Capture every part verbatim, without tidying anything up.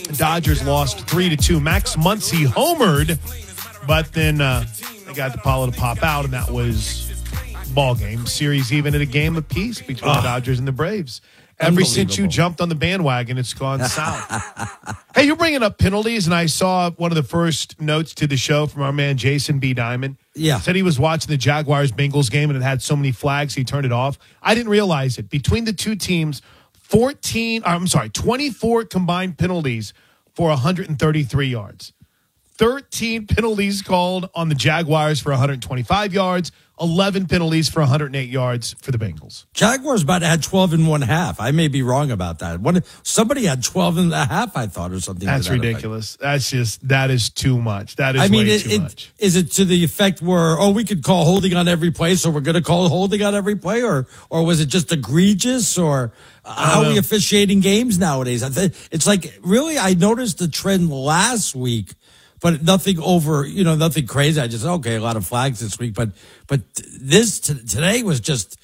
Dodgers lost three to two. Max Muncy homered, but then uh, they got DePaula to pop out, and that was ball game. Series even at a game apiece between oh. the Dodgers and the Braves. Ever since you jumped on the bandwagon, it's gone south. Hey, you're bringing up penalties, and I saw one of the first notes to the show from our man Jason B. Diamond. Yeah. Said he was watching the Jaguars-Bengals game, and it had so many flags, he turned it off. I didn't realize it. Between the two teams, fourteen, I'm sorry, twenty-four combined penalties for one hundred thirty-three yards. thirteen penalties called on the Jaguars for one hundred twenty-five yards. eleven penalties for one hundred eight yards for the Bengals. Jaguars about to have twelve and one half. I may be wrong about that. One, somebody had twelve and a half, I thought, or something. That's like that ridiculous. Effect. That's just, that is too much. That is I mean, way it, too it, much. Is it to the effect where, oh, we could call holding on every play, so we're going to call holding on every play? Or or was it just egregious? Or how are we officiating games nowadays? I think it's like, really, I noticed the trend last week, but nothing over, you know, nothing crazy. I just, okay, a lot of flags this week. But but this t- today was just,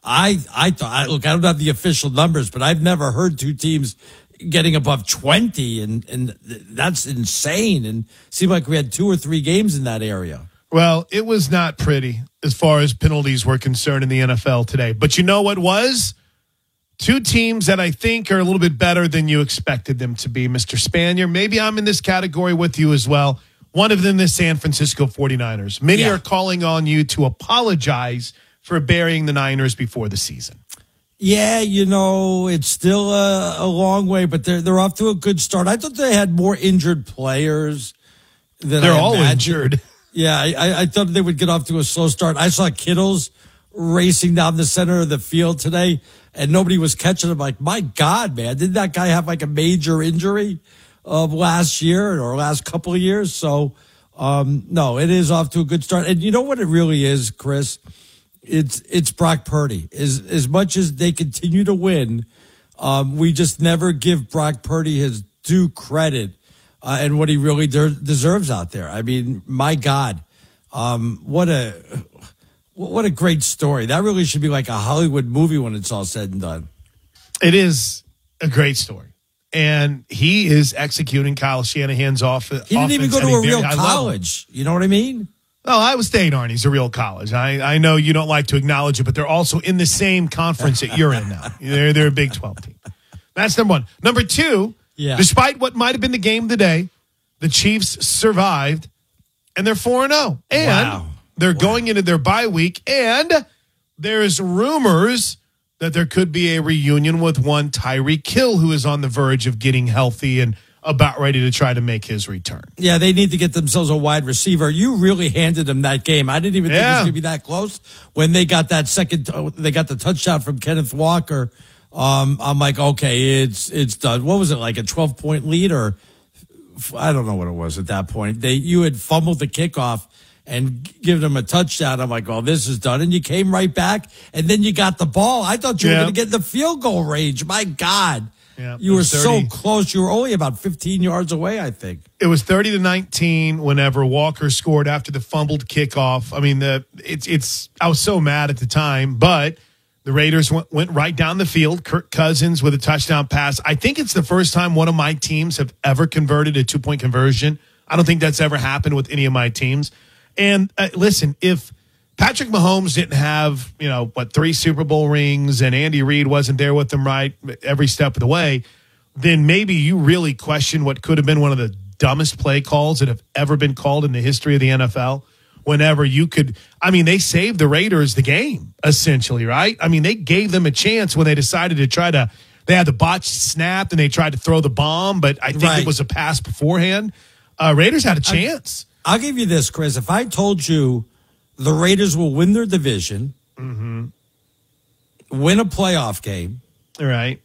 I I thought, I, look, I don't have the official numbers, but I've never heard two teams getting above twenty. And, and that's insane. And it seemed like we had two or three games in that area. Well, it was not pretty as far as penalties were concerned in the N F L today. But you know what was? Two teams that I think are a little bit better than you expected them to be, Mister Spanier. Maybe I'm in this category with you as well. One of them, the San Francisco forty-niners. Many yeah. are calling on you to apologize for burying the Niners before the season. Yeah, you know, it's still a, a long way, but they're they're off to a good start. I thought they had more injured players than They're I all imagined. injured. Yeah, I, I thought they would get off to a slow start. I saw Kittles racing down the center of the field today, and nobody was catching him. Like, my God, man, didn't that guy have like a major injury of last year or last couple of years? So, um, no, it is off to a good start. And you know what it really is, Chris? It's it's Brock Purdy. As, as much as they continue to win, um, we just never give Brock Purdy his due credit uh, and what he really de- deserves out there. I mean, my God, um, what a... What a great story. That really should be like a Hollywood movie when it's all said and done. It is a great story. And he is executing Kyle Shanahan's off. He didn't even go to a real college. You know what I mean? Well, Iowa State, Arnie's a real college. I, I know you don't like to acknowledge it, but they're also in the same conference that you're in now. They're, they're a Big twelve team. That's number one. Number two, yeah. despite what might have been the game of the day, the Chiefs survived, and they're four and oh. And wow. They're wow. going into their bye week, and there's rumors that there could be a reunion with one Tyreek Hill, who is on the verge of getting healthy and about ready to try to make his return. Yeah, they need to get themselves a wide receiver. You really handed them that game. I didn't even think yeah. it was going to be that close. When they got that second, they got the touchdown from Kenneth Walker. Um, I'm like, okay, it's it's done. What was it, like a twelve-point lead? Or I don't know what it was at that point. They You had fumbled the kickoff and give them a touchdown. I'm like, oh, this is done. And you came right back, and then you got the ball. I thought you yeah. were going to get in the field goal range. My God. Yeah, you were so close. You were only about fifteen yards away, I think. It was thirty to nineteen whenever Walker scored after the fumbled kickoff. I mean, the it's it's. I was so mad at the time, but the Raiders went, went right down the field. Kirk Cousins with a touchdown pass. I think it's the first time one of my teams have ever converted a two-point conversion. I don't think that's ever happened with any of my teams. And uh, listen, if Patrick Mahomes didn't have, you know, what, three Super Bowl rings and Andy Reid wasn't there with them right every step of the way, then maybe you really question what could have been one of the dumbest play calls that have ever been called in the history of the N F L. Whenever you could, I mean, they saved the Raiders the game, essentially, right? I mean, they gave them a chance when they decided to try to, they had the botched snap and they tried to throw the bomb, but I think right. it was a pass beforehand. Uh, Raiders had a chance. I- I'll give you this, Chris. If I told you the Raiders will win their division, mm-hmm. win a playoff game, all right,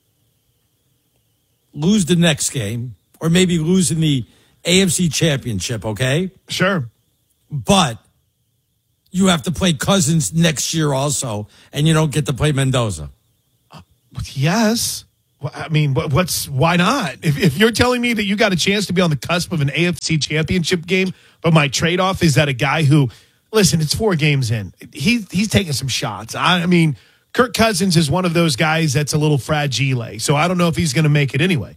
lose the next game, or maybe lose in the A F C Championship, okay? Sure. But you have to play Cousins next year also, and you don't get to play Mendoza. Uh, yes. I mean, what's why not? If, if you're telling me that you got a chance to be on the cusp of an A F C Championship game, but my trade-off is that a guy who, listen, it's four games in. He, he's taking some shots. I, I mean, Kirk Cousins is one of those guys that's a little fragile, so I don't know if he's going to make it anyway.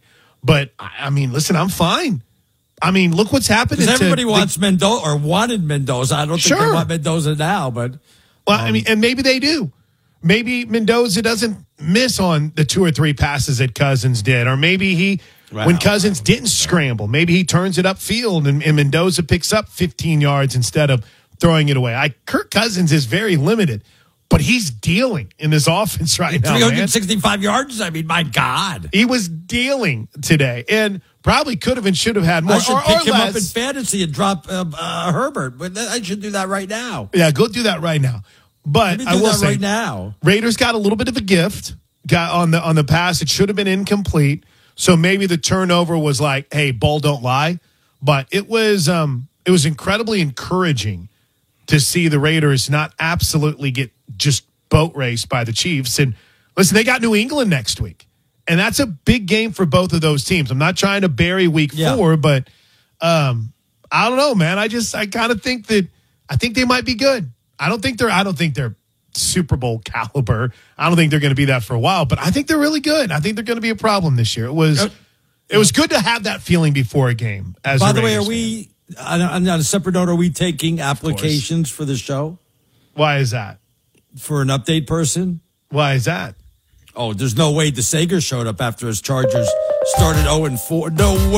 But, I I mean, listen, I'm fine. I mean, look what's happening. Because everybody to wants the, Mendoza or wanted Mendoza. I don't think Sure. they want Mendoza now, but. Well, um, I mean, and maybe they do. Maybe Mendoza doesn't miss on the two or three passes that Cousins did. Or maybe he, Wow. when Cousins didn't scramble, maybe he turns it upfield and, and Mendoza picks up fifteen yards instead of throwing it away. I, Kirk Cousins is very limited, but he's dealing in this offense right now, three man. hundred sixty-five yards? I mean, my God. He was dealing today and probably could have and should have had more. I should or, pick or him less. up in fantasy and drop uh, uh, Herbert, but I should do that right now. Yeah, go do that right now. But Let me I do will that say, right now. Raiders got a little bit of a gift. Got on the on the pass. It should have been incomplete. So maybe the turnover was like, "Hey, ball don't lie." But it was um it was incredibly encouraging to see the Raiders not absolutely get just boat raced by the Chiefs. And listen, they got New England next week, and that's a big game for both of those teams. I'm not trying to bury Week Yeah. Four, but um I don't know, man. I just I kind of think that I think they might be good. I don't think they're I don't think they're Super Bowl caliber. I don't think they're going to be that for a while, but I think they're really good. I think they're going to be a problem this year. It was Uh, it was good to have that feeling before a game. As By a the way, Raiders are we, on a, on a separate note, are we taking applications for the show? fan. Why is that? For an update person? Why is that? Oh, there's no way DeSager showed up after his Chargers started oh and four. No way.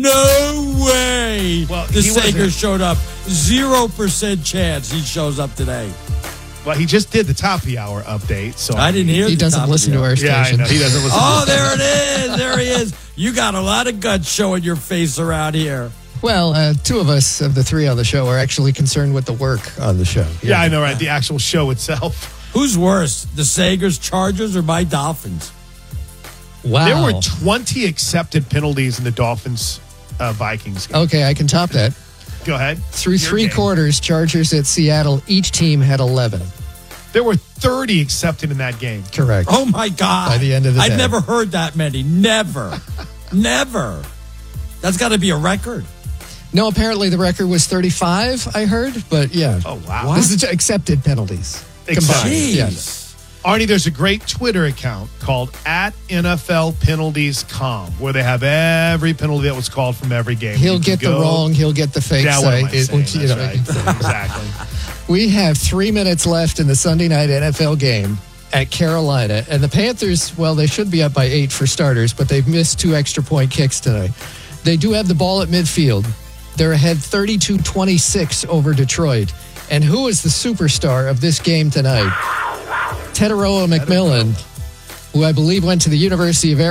No way. Well, he DeSager wasn't- showed up. Zero percent chance he shows up today. Well, he just did the top of the hour update, so I didn't hear He the doesn't top listen of to the our hour. Yeah, I station. know he doesn't listen. Oh, to there it is. There he is. You got a lot of guts showing your face around here. Well, uh, two of us of the three on the show are actually concerned with the work on the show. Yeah, I know, right? The actual show itself. Who's worse, DeSager's Chargers or my Dolphins? Wow. There were twenty accepted penalties in the Dolphins uh, Vikings game. Okay, I can top that. Go ahead. Through Your three game. quarters, Chargers at Seattle, each team had eleven. There were thirty accepted in that game. Correct. Oh, my God. By the end of the I've day. never heard that many. Never. Never. That's got to be a record. No, apparently the record was thirty-five, I heard, but yeah. Oh, wow. This is accepted penalties. Accepted. Combined. Jeez. Yes. Arnie, there's a great Twitter account called at N F L Penalties dot com where they have every penalty that was called from every game. He'll You can get the go- wrong, he'll get the fake Yeah, what am I site. It- saying? which, you That's know, right. Exactly. We have three minutes left in the Sunday night N F L game at Carolina. And the Panthers, well, they should be up by eight for starters, but they've missed two extra point kicks tonight. They do have the ball at midfield. They're ahead thirty-two twenty-six over Detroit. And who is the superstar of this game tonight? Tetaroa McMillan, who I believe went to the University of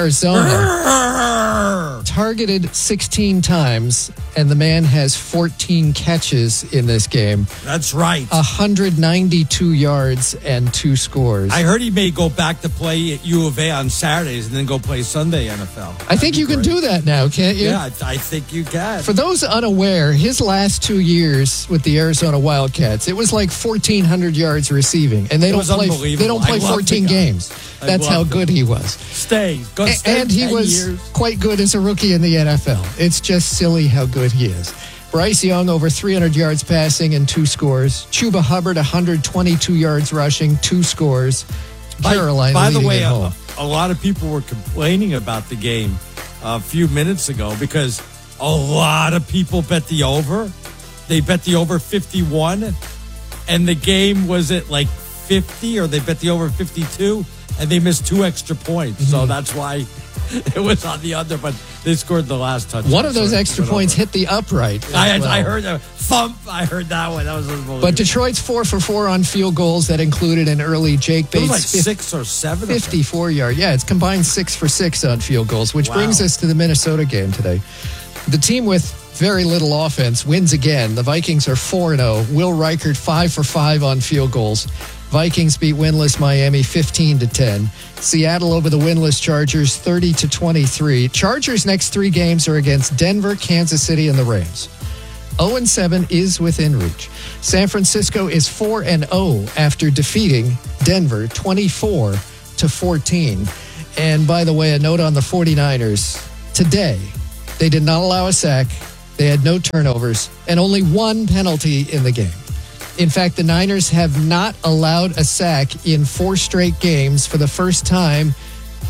Arizona, targeted sixteen times, and the man has fourteen catches in this game. That's right. one hundred ninety-two yards and two scores. I heard he may go back to play at U of A on Saturdays and then go play Sunday N F L. I think you can do that now, can't you? Yeah, I, I think you can. For those unaware, his last two years with the Arizona Wildcats, it was like fourteen hundred yards receiving, and they It don't was play. unbelievable. They don't play I love fourteen the guy. games. I That's love how him. good he was. Stay. Go A- stay and he ten was years. quite good as a rookie in the N F L. It's just silly how good he is. Bryce Young over three hundred yards passing and two scores. Chuba Hubbard one hundred twenty-two yards rushing, two scores. By- Carolina By, the leading way, at a, home. a lot of people were complaining about the game a few minutes ago because a lot of people bet the over. They bet the over fifty-one, and the game was at like fifty, or they bet the over fifty-two, and they missed two extra points. Mm-hmm. So that's why it was on the under, but they scored the last touchdown. One of those so it extra went points over. hit the upright. as I, well. I heard that thump. I heard that one. That was unbelievable. But Detroit's four for four on field goals. That included an early Jake it was Bates like fif- six or seven. of them. fifty-four yard. Yeah, it's combined six for six on field goals, which Wow. brings us to the Minnesota game today. The team with very little offense wins again. The Vikings are four and oh. Will Reichert five for five on field goals. Vikings beat winless Miami fifteen to ten. Seattle over the winless Chargers thirty to twenty-three. Chargers' next three games are against Denver, Kansas City, and the Rams. oh and seven is within reach. San Francisco is four and oh after defeating Denver twenty-four to fourteen. And by the way, a note on the 49ers. Today, they did not allow a sack. They had no turnovers and only one penalty in the game. In fact, the Niners have not allowed a sack in four straight games for the first time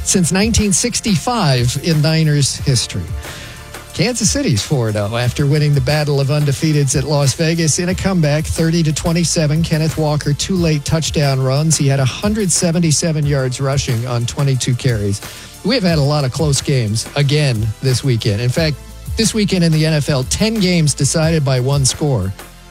since nineteen sixty-five in Niners history. Kansas City's four and oh after winning the Battle of Undefeateds at Las Vegas in a comeback, thirty to twenty-seven. Kenneth Walker, two late touchdown runs. He had one hundred seventy-seven yards rushing on twenty-two carries. We have had a lot of close games again this weekend. In fact, this weekend in the N F L, ten games decided by one score.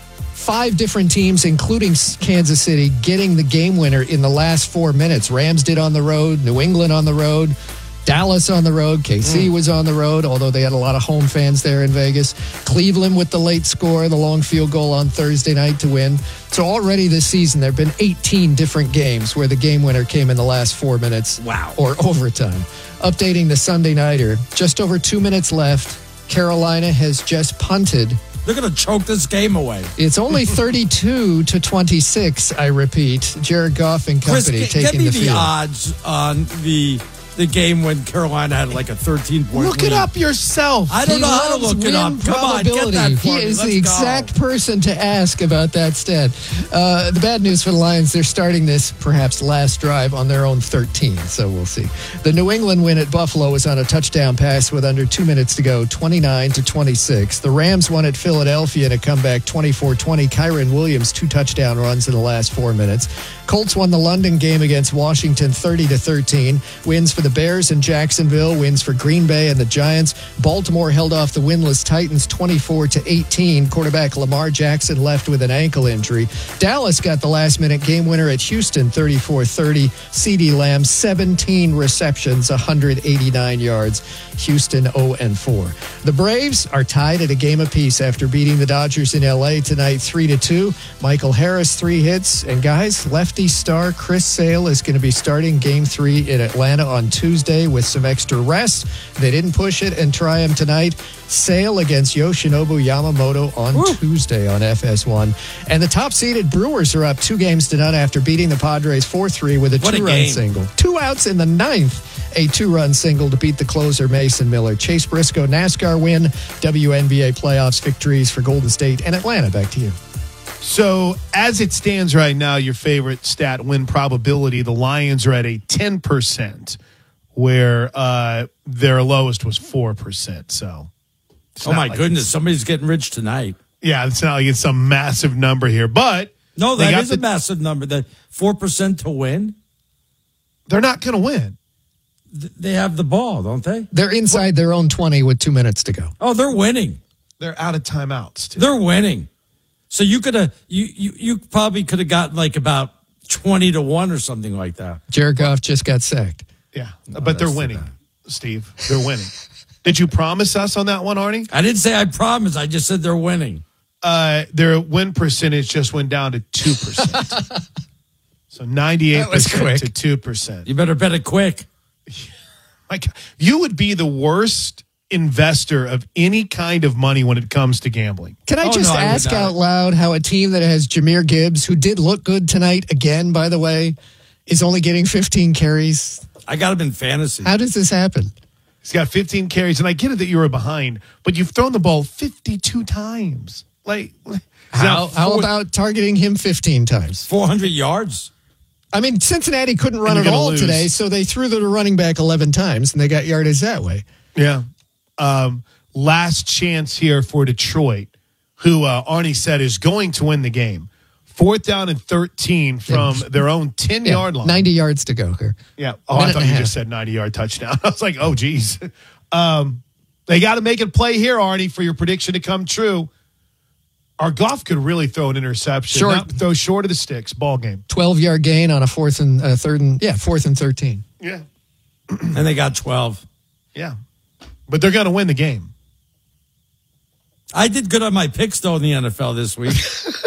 Five different teams, including Kansas City, getting the game winner in the last four minutes. Rams did on the road, New England on the road, Dallas on the road, K C mm. was on the road, although they had a lot of home fans there in Vegas. Cleveland with the late score, the long field goal on Thursday night to win. So already this season, there have been eighteen different games where the game winner came in the last four minutes wow. or overtime. Updating the Sunday Nighter, just over two minutes left. Carolina has just punted. They're going to choke this game away. It's only thirty-two to twenty-six, I repeat. Jared Goff and company Chris, taking give me the the field. odds on the the game when Carolina had like a thirteen-point Look lead. it up yourself. I don't He know how to loves look it up. win Come on, get probability. that for He me. is Let's the exact go. person to ask about that stat. Uh, the bad news for the Lions, they're starting this perhaps last drive on their own thirteen, so we'll see. The New England win at Buffalo was on a touchdown pass with under two minutes to go, twenty-nine to twenty-six. The Rams won at Philadelphia in a comeback, twenty-four twenty. Kyron Williams, two touchdown runs in the last four minutes. Colts won the London game against Washington, thirty to thirteen. Wins for the Bears and Jacksonville, wins for Green Bay and the Giants. Baltimore held off the winless Titans, twenty-four to eighteen. Quarterback Lamar Jackson left with an ankle injury. Dallas got the last-minute game winner at Houston, thirty-four thirty. CeeDee Lamb, seventeen receptions, one hundred eighty-nine yards. Houston oh and four. The Braves are tied at a game apiece after beating the Dodgers in L A tonight, three to two. Michael Harris, three hits. And guys, lefty star Chris Sale is going to be starting game three in Atlanta on Tuesday with some extra rest. They didn't push it and try him tonight. Sale against Yoshinobu Yamamoto on Woo. Tuesday on F S one. And the top-seeded Brewers are up two games to none after beating the Padres four three with a What a two-run game. single. Two outs in the ninth. A two-run single to beat the closer, Mason Miller. Chase Briscoe, NASCAR win. W N B A playoffs victories for Golden State and Atlanta. Back to you. So as it stands right now, your favorite stat win probability, the Lions are at a ten percent, where uh, their lowest was four percent. So, oh my like goodness, somebody's getting rich tonight. Yeah, it's not like it's some massive number here, but no, that is the, a massive number. That four percent to win. They're not going to win. They have the ball, don't they? They're inside what? their own twenty with two minutes to go. Oh, they're winning. They're out of timeouts, too. They're winning. So you could have, you, you, you probably could have gotten like about twenty to one or something like that. Jared Goff just got sacked. Yeah, no, but they're winning, Steve. They're winning. Did you promise us on that one, Arnie? I didn't say I promised. I just said they're winning. Uh, their win percentage just went down to two percent. So ninety-eight percent to two percent. You better bet it quick. Like, you would be the worst investor of any kind of money when it comes to gambling. Can I oh, just no, ask I out loud how a team that has Jahmyr Gibbs, who did look good tonight again, by the way, is only getting fifteen carries? I got him in fantasy. How does this happen? He's got fifteen carries, and I get it that you were behind, but you've thrown the ball fifty-two times. Like, how, how about targeting him fifteen times? four hundred yards? I mean, Cincinnati couldn't run at all lose. today, so they threw the running back eleven times, and they got yardage that way. Yeah. Um, last chance here for Detroit, who uh, Arnie said is going to win the game. Fourth down and thirteen from yeah. their own ten-yard yeah, line. ninety yards to go here. Yeah. Oh, Minute I thought you just said ninety-yard touchdown. I was like, oh, geez. Um, they got to make it play here, Arnie, for your prediction to come true. Our Goff could really throw an interception. Short. Not throw short of the sticks. Ball game. twelve-yard gain on a fourth and uh, third and, yeah, fourth and thirteen. Yeah. And they got twelve. Yeah. But they're going to win the game. I did good on my picks, though, in the N F L this week.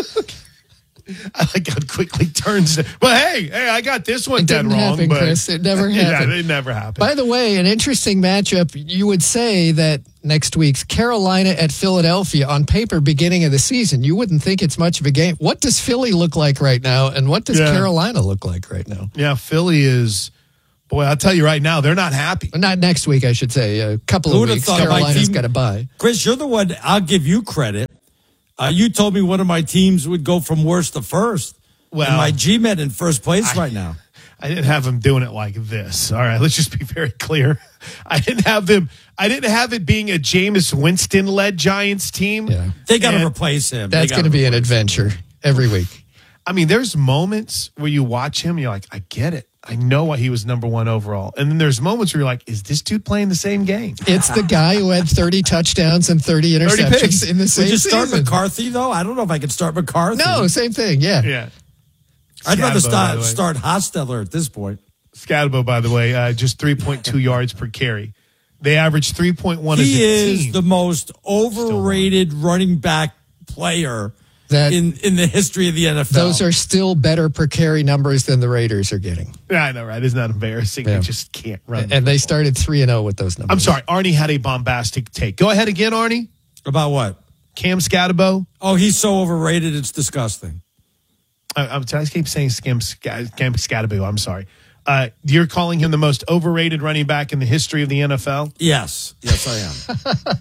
I like how quickly it turns. But hey, hey, I got this one it dead didn't wrong. Happen, but Chris. It never happened. Yeah, it never happened. By the way, an interesting matchup. You would say that next week's Carolina at Philadelphia on paper, beginning of the season, you wouldn't think it's much of a game. What does Philly look like right now, and what does yeah. Carolina look like right now? Yeah, Philly is. Boy, I'll tell you right now, they're not happy. Not next week, I should say. A couple Who of weeks. Carolina's got to buy. Chris, you're the one. I'll give you credit. Uh, you told me one of my teams would go from worst to first. Well, and my G-Men in first place I, right now. I didn't have him doing it like this. All right, let's just be very clear. I didn't have them. I didn't have it being a Jameis Winston-led Giants team. Yeah. They got to replace him. That's going to be an adventure him. every week. I mean, there's moments where you watch him, and you're like, I get it. I know why he was number one overall. And then there's moments where you're like, is this dude playing the same game? It's the guy who had thirty touchdowns and thirty interceptions thirty picks. in the same Would you start season. McCarthy, though? I don't know if I could start McCarthy. No, same thing. Yeah. Yeah. I'd rather Scatabo, by the start, way. start Hostetler at this point. Scatabo, by the way, uh, just three point two yards per carry. They average three point one as He a is team. the most overrated running back player That- in, in the history of the N F L. Those are still better per carry numbers than the Raiders are getting. Yeah, I know, right? Isn't that embarrassing? Yeah. They just can't run. And they started three and oh with those numbers. I'm sorry. Arnie had a bombastic take. Go ahead again, Arnie. About what? Cam Scatabo. Oh, he's so overrated, it's disgusting. I, I'm, I keep saying Cam, Cam Scatabo. I'm sorry. Uh, you're calling him the most overrated running back in the history of the N F L? Yes. Yes, I am.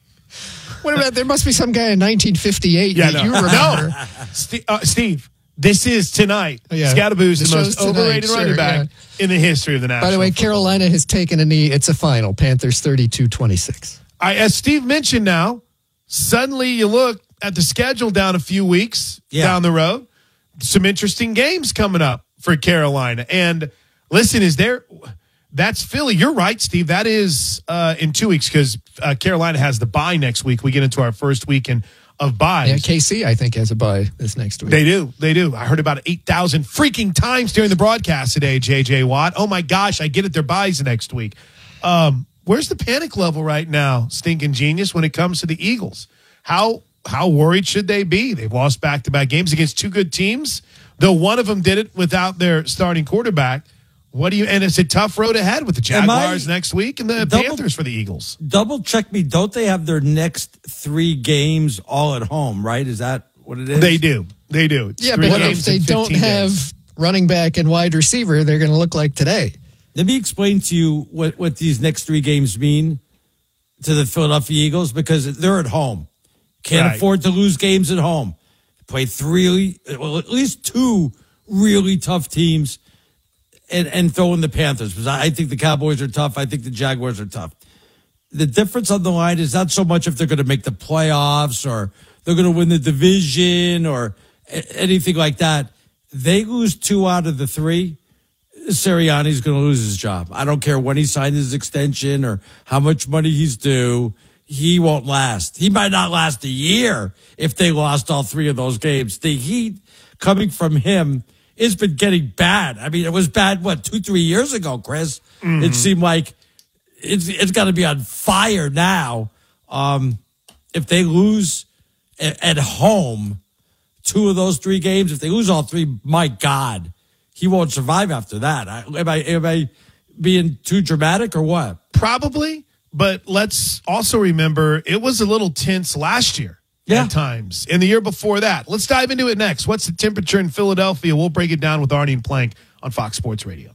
What about, there must be some guy in nineteen fifty-eight Yeah, that no. you remember. No. Steve, uh, Steve, this is tonight. Yeah. Scattaboo's The the most show's tonight, overrated running sure, back in the history of the National By the way, Football Carolina has taken a knee. It's a final. Panthers thirty-two twenty-six. I, as Steve mentioned now, suddenly you look at the schedule down a few weeks Yeah. down the road. Some interesting games coming up for Carolina. And listen, is there – that's Philly. You're right, Steve. That is uh, in two weeks because uh, Carolina has the bye next week. We get into our first weekend of buys. Yeah, K C, I think, has a bye this next week. They do. They do. I heard about eight thousand freaking times during the broadcast today, J J Watt. Oh, my gosh. I get it. Their buys next week. Um, where's the panic level right now, Stinking Genius, when it comes to the Eagles? How how worried should they be? They've lost back-to-back games against two good teams, though one of them did it without their starting quarterback. What do you? And it's a tough road ahead with the Am I- Jaguars next week and the Double- Panthers for the Eagles. Double check me. Don't they have their next three games all at home, right? Is that what it is? They do. They do. It's Yeah, three but games if they in don't fifteen have days. running back and wide receiver, they're going to look like today. Let me explain to you what, what these next three games mean to the Philadelphia Eagles because they're at home. Can't Right. afford to lose games at home. Play three, well, at least two really tough teams and, and throw in the Panthers because I, I think the Cowboys are tough. I think the Jaguars are tough. The difference on the line is not so much if they're going to make the playoffs or they're going to win the division or a- anything like that. They lose two out of the three. Sirianni's going to lose his job. I don't care when he signed his extension or how much money he's due. He won't last. He might not last a year if they lost all three of those games. The heat coming from him has been getting bad. I mean, it was bad, what, two, three years ago, Chris? Mm-hmm. It seemed like it's it's got to be on fire now. Um, if they lose at, at home two of those three games, if they lose all three, my God, he won't survive after that. I, am I am I being too dramatic or what? Probably, but let's also remember it was a little tense last year Yeah. at times, and the year before that. Let's dive into it next. What's the temperature in Philadelphia? We'll break it down with Arnie and Plank on Fox Sports Radio.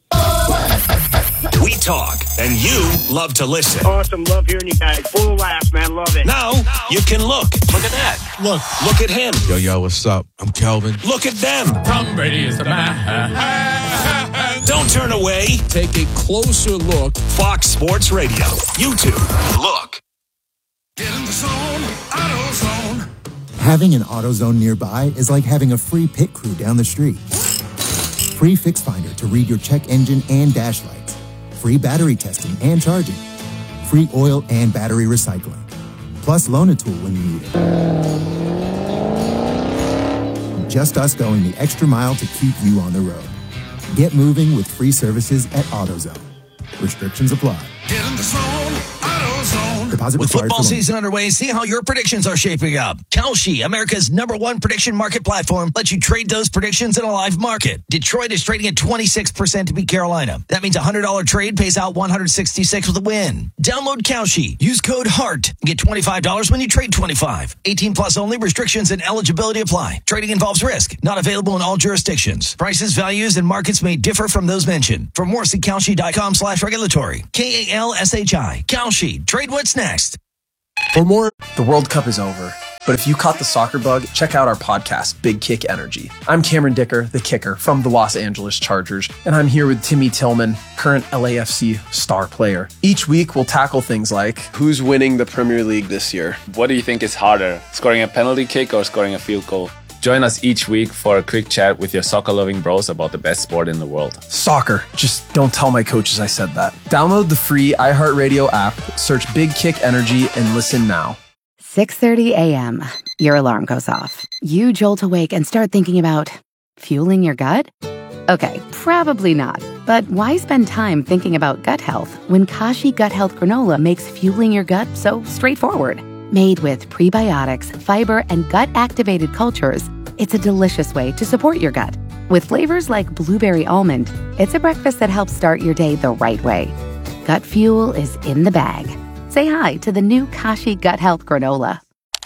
We talk, and you love to listen. Awesome. Love hearing you guys. Full of laughs, man. Love it. Now you can look. Look at that. Look. Look at him. Yo, yo, what's up? I'm Kelvin. Look at them. Tom Brady is the man. Don't turn away. Take a closer look. Fox Sports Radio. YouTube. Look. Get in the zone, AutoZone. Having an AutoZone nearby is like having a free pit crew down the street. Free Fix Finder to read your check engine and dash lights. Free battery testing and charging. Free oil and battery recycling. Plus loan a tool when you need it. Just us going the extra mile to keep you on the road. Get moving with free services at AutoZone. Restrictions apply. Get in the zone, AutoZone. Deposit With required football for loan. season underway, see how your predictions are shaping up. Kalshi, America's number one prediction market platform, lets you trade those predictions in a live market. Detroit is trading at twenty-six percent to beat Carolina. That means a one hundred dollars trade pays out one hundred sixty-six with a win. Download Kalshi. Use code HEART. And get twenty-five dollars when you trade twenty-five. eighteen plus only. Restrictions and eligibility apply. Trading involves risk. Not available in all jurisdictions. Prices, values, and markets may differ from those mentioned. For more, see Kalshi.com slash regulatory. K A L S H I. Kalshi. Trade what's next. For more, The World Cup is over, But if you caught the soccer bug, check out our podcast, Big Kick Energy. I'm Cameron Dicker, the kicker from the Los Angeles Chargers, and I'm here with Timmy Tillman, current L A F C star player. Each week, we'll tackle things like, who's winning the Premier League this year? What do you think is harder, scoring a penalty kick or scoring a field goal? Join us each week for a quick chat with your soccer-loving bros about the best sport in the world. Soccer. Just don't tell my coaches I said that. Download the free iHeartRadio app, search Big Kick Energy, and listen now. six thirty a.m. Your alarm goes off. You jolt awake and start thinking about fueling your gut? Okay, probably not. But why spend time thinking about gut health when Kashi Gut Health Granola makes fueling your gut so straightforward? Made with prebiotics, fiber, and gut-activated cultures, it's a delicious way to support your gut. With flavors like blueberry almond, it's a breakfast that helps start your day the right way. Gut fuel is in the bag. Say hi to the new Kashi Gut Health Granola.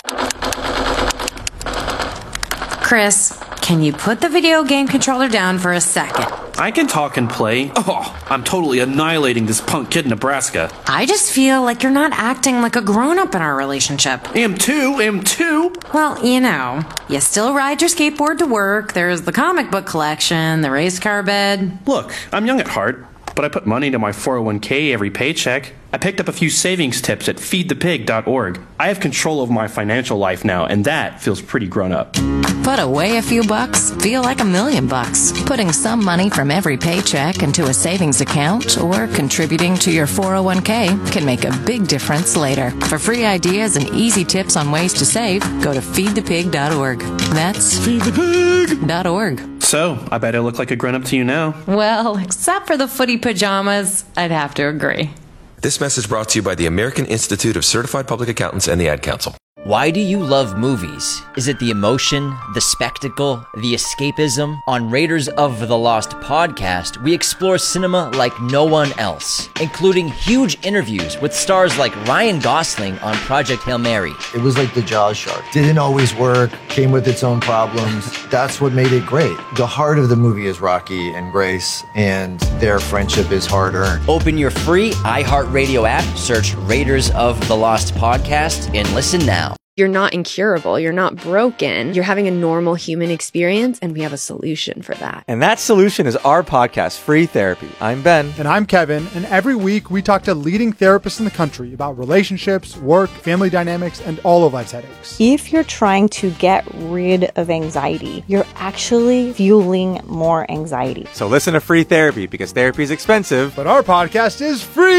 Chris, can you put the video game controller down for a second? I can talk and play. Oh, I'm totally annihilating this punk kid in Nebraska. I just feel like you're not acting like a grown-up in our relationship. Am too, am too. Well, you know, you still ride your skateboard to work, there's the comic book collection, the race car bed. Look, I'm young at heart, but I put money into my four oh one k every paycheck. I picked up a few savings tips at feed the pig dot org. I have control of my financial life now, and that feels pretty grown up. Put away a few bucks, feel like a million bucks. Putting some money from every paycheck into a savings account or contributing to your four oh one k can make a big difference later. For free ideas and easy tips on ways to save, go to feed the pig dot org. That's feed the pig dot org. So, I bet I look like a grown-up to you now. Well, except for the footy pajamas, I'd have to agree. This message brought to you by the American Institute of Certified Public Accountants and the Ad Council. Why do you love movies? Is it the emotion, the spectacle, the escapism? On Raiders of the Lost podcast, we explore cinema like no one else, including huge interviews with stars like Ryan Gosling on Project Hail Mary. It was like the Jaws shark. Didn't always work, came with its own problems. That's what made it great. The heart of the movie is Rocky and Grace, and their friendship is hard-earned. Open your free iHeartRadio app, search Raiders of the Lost podcast, and listen now. You're not incurable. You're not broken. You're having a normal human experience, and we have a solution for that. And that solution is our podcast, Free Therapy. I'm Ben. And I'm Kevin. And every week we talk to leading therapists in the country about relationships, work, family dynamics, and all of life's headaches. If you're trying to get rid of anxiety, you're actually fueling more anxiety. So listen to Free Therapy, because therapy is expensive. But our podcast is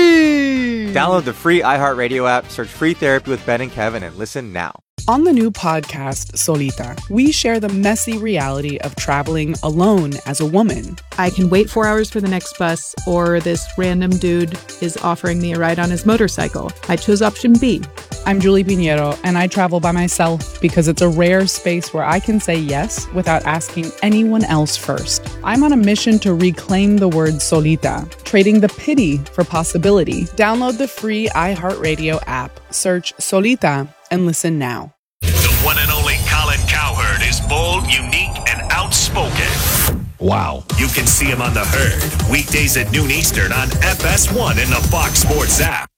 free! Download the free iHeartRadio app, search Free Therapy with Ben and Kevin, and listen now. On the new podcast, Solita, we share the messy reality of traveling alone as a woman. I can wait four hours for the next bus, or this random dude is offering me a ride on his motorcycle. I chose option B. I'm Julie Pinheiro, and I travel by myself because it's a rare space where I can say yes without asking anyone else first. I'm on a mission to reclaim the word solita, trading the pity for possibility. Download the free iHeartRadio app, search Solita, and listen now. The one and only Colin Cowherd is bold, unique, and outspoken. Wow. You can see him on The Herd, weekdays at noon Eastern on F S one and the Fox Sports app.